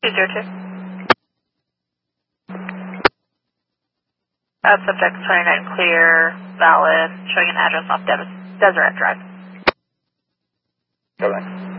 202. Subject 29 clear, valid, showing an address off Deseret Drive. Go back.